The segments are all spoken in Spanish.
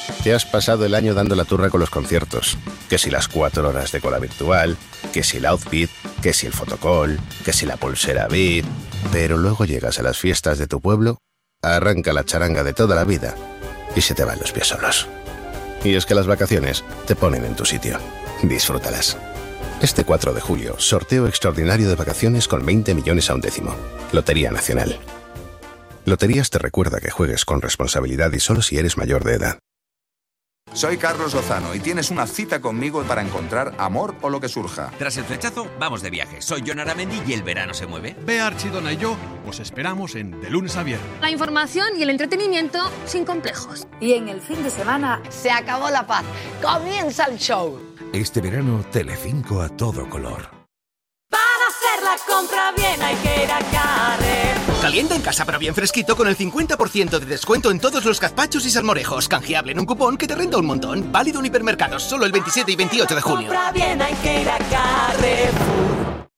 Te has pasado el año dando la turra con los conciertos. Que si las 4 horas de cola virtual, que si el outfit, que si el fotocall, que si la pulsera VIP. Pero luego llegas a las fiestas de tu pueblo, arranca la charanga de toda la vida y se te van los pies solos. Y es que las vacaciones te ponen en tu sitio. Disfrútalas. Este 4 de julio, sorteo extraordinario de vacaciones con 20 millones a un décimo. Lotería Nacional. Loterías te recuerda que juegues con responsabilidad y solo si eres mayor de edad. Soy Carlos Lozano y tienes una cita conmigo para encontrar amor o lo que surja. Tras el flechazo, vamos de viaje. Soy Jon Aramendi y el verano se mueve. Bea Archidona y yo os esperamos en De Lunes a Viernes. La información y el entretenimiento sin complejos. Y en el fin de semana se acabó la paz. Comienza el show. Este verano, Telecinco a todo color. Para hacer la compra bien hay que ir a Carrefour. Calienta en casa pero bien fresquito con el 50% de descuento en todos los gazpachos y salmorejos. Canjeable en un cupón que te renta un montón. Válido en hipermercados solo el 27 y 28 de junio. Compra bien hay que ir a Carrefour.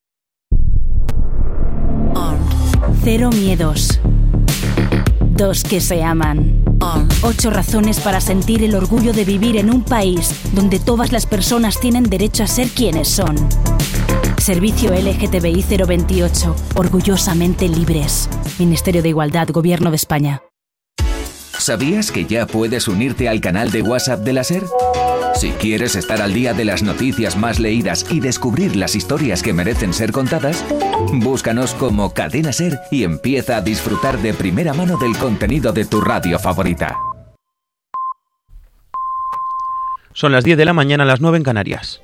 Cero miedos. 2 que se aman. 8 razones para sentir el orgullo de vivir en un país donde todas las personas tienen derecho a ser quienes son. Servicio LGTBI 028. Orgullosamente libres. Ministerio de Igualdad, Gobierno de España. ¿Sabías que ya puedes unirte al canal de WhatsApp de la SER? Si quieres estar al día de las noticias más leídas y descubrir las historias que merecen ser contadas, búscanos como Cadena SER y empieza a disfrutar de primera mano del contenido de tu radio favorita. Son las 10 de la mañana, las 9 en Canarias.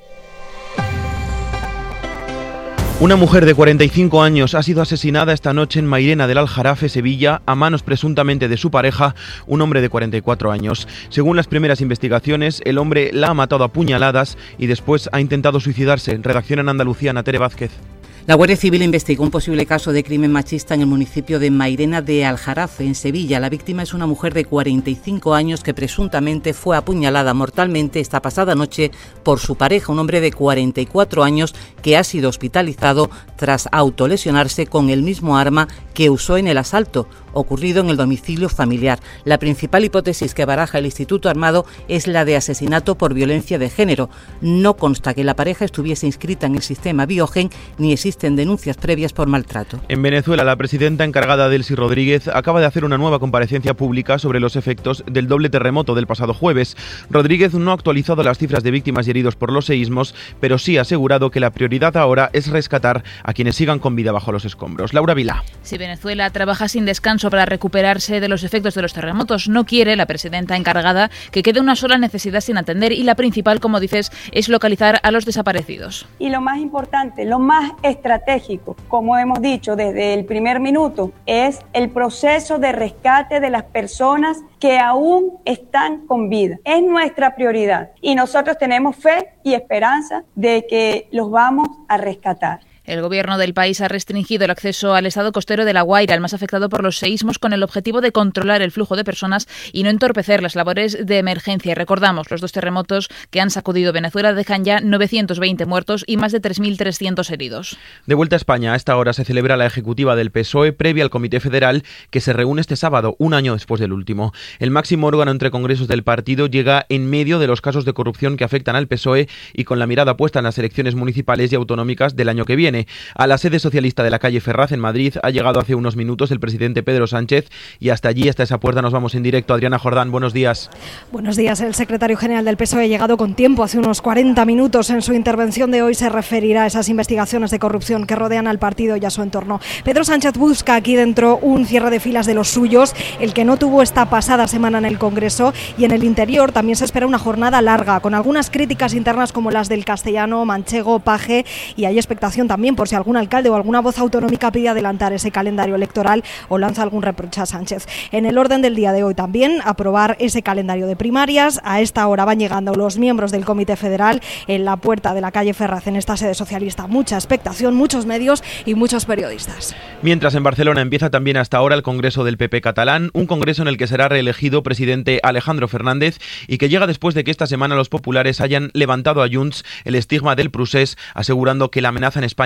Una mujer de 45 años ha sido asesinada esta noche en Mairena del Aljarafe, Sevilla, a manos presuntamente de su pareja, un hombre de 44 años. Según las primeras investigaciones, el hombre la ha matado a puñaladas y después ha intentado suicidarse. Redacción en Andalucía, Tere Vázquez. La Guardia Civil investigó un posible caso de crimen machista en el municipio de Mairena de Aljarafe, en Sevilla. La víctima es una mujer de 45 años que presuntamente fue apuñalada mortalmente esta pasada noche por su pareja, un hombre de 44 años que ha sido hospitalizado tras autolesionarse con el mismo arma que usó en el asalto ocurrido en el domicilio familiar. La principal hipótesis que baraja el Instituto Armado es la de asesinato por violencia de género. No consta que la pareja estuviese inscrita en el sistema Biogen ni existen denuncias previas por maltrato. En Venezuela, la presidenta encargada Delcy Rodríguez acaba de hacer una nueva comparecencia pública sobre los efectos del doble terremoto del pasado jueves. Rodríguez no ha actualizado las cifras de víctimas y heridos por los seísmos, pero sí ha asegurado que la prioridad ahora es rescatar a quienes sigan con vida bajo los escombros. Laura Vilá. Si Venezuela trabaja sin descanso para recuperarse de los efectos de los terremotos, no quiere la presidenta encargada que quede una sola necesidad sin atender y la principal, como dices, es localizar a los desaparecidos. Y lo más importante, lo más estratégico, como hemos dicho desde el primer minuto, es el proceso de rescate de las personas que aún están con vida. Es nuestra prioridad y nosotros tenemos fe y esperanza de que los vamos a rescatar. El gobierno del país ha restringido el acceso al estado costero de La Guaira, el más afectado por los seísmos, con el objetivo de controlar el flujo de personas y no entorpecer las labores de emergencia. Recordamos, los 2 terremotos que han sacudido Venezuela dejan ya 920 muertos y más de 3.300 heridos. De vuelta a España, a esta hora se celebra la ejecutiva del PSOE previa al Comité Federal, que se reúne este sábado, un año después del último. El máximo órgano entre congresos del partido llega en medio de los casos de corrupción que afectan al PSOE y con la mirada puesta en las elecciones municipales y autonómicas del año que viene. A la sede socialista de la calle Ferraz, en Madrid, ha llegado hace unos minutos el presidente Pedro Sánchez y hasta allí, hasta esa puerta, nos vamos en directo. Adriana Jordán, buenos días. Buenos días. El secretario general del PSOE ha llegado con tiempo, hace unos 40 minutos. En su intervención de hoy se referirá a esas investigaciones de corrupción que rodean al partido y a su entorno. Pedro Sánchez busca aquí dentro un cierre de filas de los suyos, el que no tuvo esta pasada semana en el Congreso, y en el interior también se espera una jornada larga, con algunas críticas internas como las del Castellano, Manchego, Paje, y hay expectación también por si algún alcalde o alguna voz autonómica pide adelantar ese calendario electoral o lanza algún reproche a Sánchez. En el orden del día de hoy también aprobar ese calendario de primarias. A esta hora van llegando los miembros del Comité Federal en la puerta de la calle Ferraz, en esta sede socialista. Mucha expectación, muchos medios y muchos periodistas. Mientras en Barcelona empieza también hasta ahora el Congreso del PP catalán, un congreso en el que será reelegido presidente Alejandro Fernández y que llega después de que esta semana los populares hayan levantado a Junts el estigma del procés, asegurando que la amenaza en España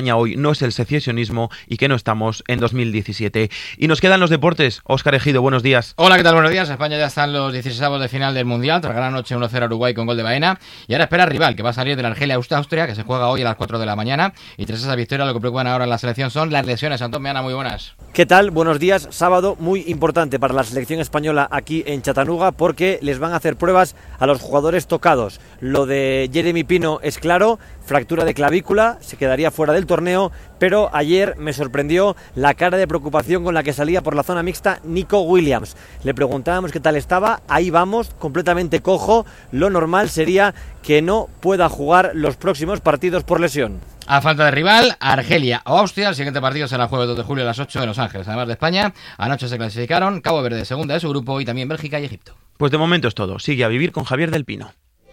España hoy no es el secesionismo y que no estamos en 2017. Y nos quedan los deportes. Óscar Ejido, buenos días. Hola, ¿qué tal? Buenos días. España ya está en los 16avos de final del Mundial, tras ganar anoche 1-0 a Uruguay con gol de Baena. Y ahora espera rival, que va a salir de la Argelia-Austria, que se juega hoy a las 4 de la mañana. Y tras esa victoria, lo que preocupan ahora en la selección son las lesiones. Antón Meana, muy buenas. ¿Qué tal? Buenos días. Sábado muy importante para la selección española aquí en Chattanooga, porque les van a hacer pruebas a los jugadores tocados. Lo de Jeremy Pino es claro, fractura de clavícula, se quedaría fuera del torneo, pero ayer me sorprendió la cara de preocupación con la que salía por la zona mixta Nico Williams. Le preguntábamos qué tal estaba, ahí vamos, completamente cojo. Lo normal sería que no pueda jugar los próximos partidos por lesión. A falta de rival, Argelia o Austria. El siguiente partido será el jueves 2 de julio a las 8 en Los Ángeles. Además de España, anoche se clasificaron Cabo Verde, segunda de su grupo, y también Bélgica y Egipto. Pues de momento es todo. Sigue a vivir con Javier del Pino.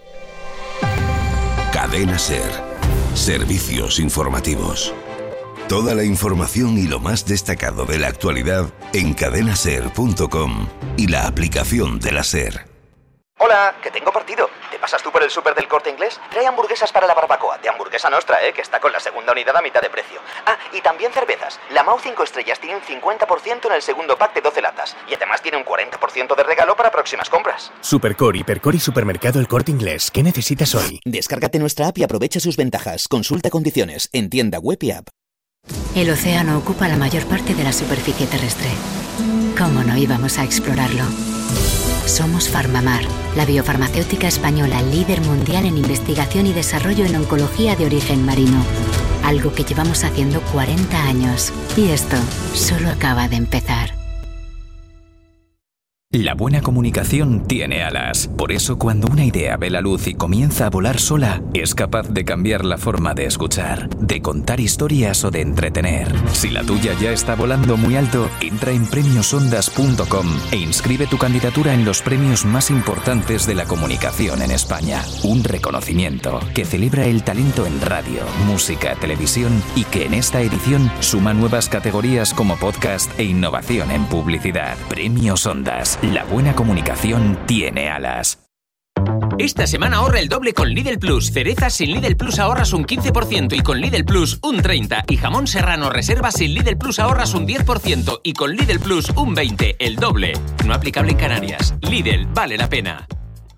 Cadena SER. Servicios informativos. Toda la información y lo más destacado de la actualidad en cadenaser.com y la aplicación de la SER. Hola, que tengo partido. ¿Te pasas tú por el súper del Corte Inglés? Trae hamburguesas para la barbacoa, de Hamburguesa Nostra, que está con la segunda unidad a mitad de precio. Ah, y también cervezas. La Mau 5 estrellas tiene un 50% en el segundo pack de 12 latas. Y además tiene un 40% de regalo para próximas compras. Supercore, Hipercore y Supermercado El Corte Inglés. ¿Qué necesitas hoy? Descárgate nuestra app y aprovecha sus ventajas. Consulta condiciones en tienda web y app. El océano ocupa la mayor parte de la superficie terrestre. ¿Cómo no íbamos a explorarlo? Somos Farmamar, la biofarmacéutica española líder mundial en investigación y desarrollo en oncología de origen marino. Algo que llevamos haciendo 40 años. Y esto solo acaba de empezar. La buena comunicación tiene alas. Por eso, cuando una idea ve la luz y comienza a volar sola, es capaz de cambiar la forma de escuchar, de contar historias o de entretener. Si la tuya ya está volando muy alto, entra en premiosondas.com e inscribe tu candidatura en los premios más importantes de la comunicación en España. Un reconocimiento que celebra el talento en radio, música, televisión y que en esta edición suma nuevas categorías como podcast e innovación en publicidad. Premios Ondas. La buena comunicación tiene alas. Esta semana ahorra el doble con Lidl Plus. Cerezas sin Lidl Plus ahorras un 15% y con Lidl Plus un 30%. Y jamón serrano reserva sin Lidl Plus ahorras un 10% y con Lidl Plus un 20%. El doble. No aplicable en Canarias. Lidl, vale la pena.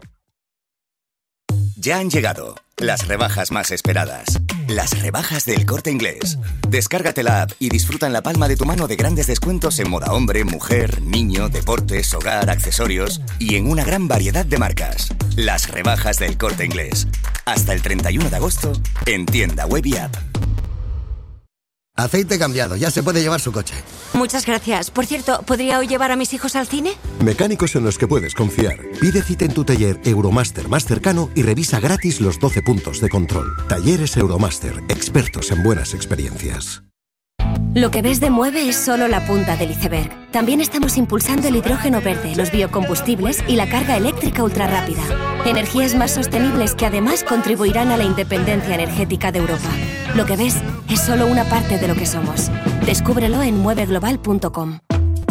Ya han llegado las rebajas más esperadas. Las rebajas del Corte Inglés. Descárgate la app y disfruta en la palma de tu mano de grandes descuentos en moda hombre, mujer, niño, deportes, hogar, accesorios y en una gran variedad de marcas. Las rebajas del Corte Inglés. Hasta el 31 de agosto en tienda web y app. Aceite cambiado, ya se puede llevar su coche. Muchas gracias. Por cierto, ¿podría hoy llevar a mis hijos al cine? Mecánicos en los que puedes confiar. Pide cita en tu taller Euromaster más cercano y revisa gratis los 12 puntos de control. Talleres Euromaster, expertos en buenas experiencias. Lo que ves de Mueve es solo la punta del iceberg. También estamos impulsando el hidrógeno verde, los biocombustibles y la carga eléctrica ultrarrápida. Energías más sostenibles que además contribuirán a la independencia energética de Europa. Lo que ves es solo una parte de lo que somos. Descúbrelo en mueveglobal.com.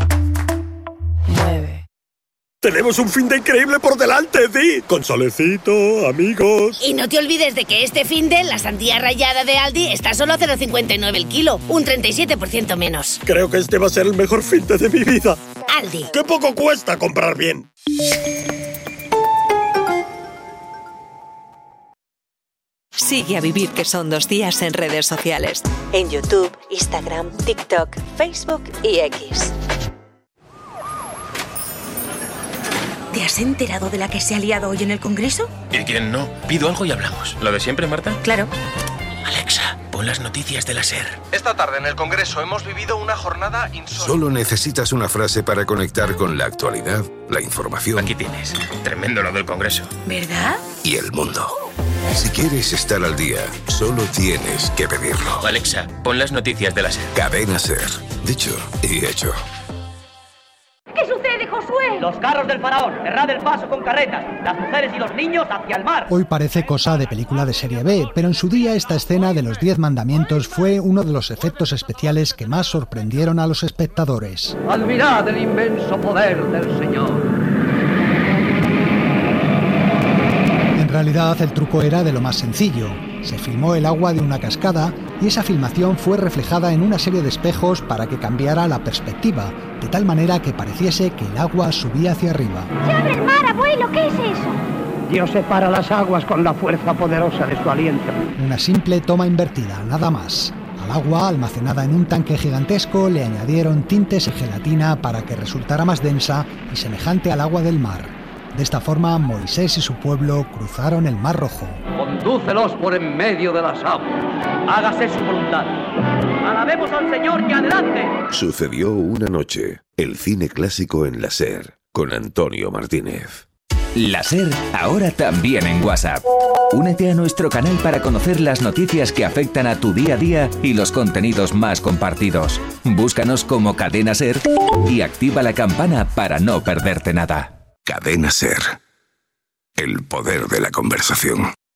Tenemos un fin de increíble por delante, Di. Con solecito, amigos. Y no te olvides de que este fin de la sandía rallada de Aldi está solo a 0,59 el kilo, un 37% menos. Creo que este va a ser el mejor fin de mi vida. Aldi. ¡Qué poco cuesta comprar bien! Sigue a Vivir, que son 2 días en redes sociales. En YouTube, Instagram, TikTok, Facebook y X. ¿Te has enterado de la que se ha liado hoy en el Congreso? ¿Y quién no? Pido algo y hablamos. ¿Lo de siempre, Marta? Claro. Alexa, pon las noticias de la SER. Esta tarde en el Congreso hemos vivido una jornada insólita. Solo necesitas una frase para conectar con la actualidad, la información. Aquí tienes. Tremendo lo del Congreso. ¿Verdad? Y el mundo. Si quieres estar al día, solo tienes que pedirlo. Alexa, pon las noticias de la SER. Cadena SER. Dicho y hecho. ¿Qué sucede, Josué? Los carros del faraón, cerrad el paso con carretas, las mujeres y los niños hacia el mar. Hoy parece cosa de película de serie B, pero en su día esta escena de los 10 mandamientos fue uno de los efectos especiales que más sorprendieron a los espectadores. Admirad el inmenso poder del Señor. En realidad el truco era de lo más sencillo. Se filmó el agua de una cascada y esa filmación fue reflejada en una serie de espejos para que cambiara la perspectiva, de tal manera que pareciese que el agua subía hacia arriba. ¡Se abre el mar, abuelo! ¿Qué es eso? Dios separa las aguas con la fuerza poderosa de su aliento. Una simple toma invertida, nada más. Al agua, almacenada en un tanque gigantesco, le añadieron tintes y gelatina para que resultara más densa y semejante al agua del mar. De esta forma, Moisés y su pueblo cruzaron el Mar Rojo. Condúcelos por en medio de las aguas. Hágase su voluntad. Alabemos al Señor y adelante. Sucedió una noche. El cine clásico en la SER, con Antonio Martínez. La SER, ahora también en WhatsApp. Únete a nuestro canal para conocer las noticias que afectan a tu día a día y los contenidos más compartidos. Búscanos como Cadena SER y activa la campana para no perderte nada. Cadena SER. El poder de la conversación.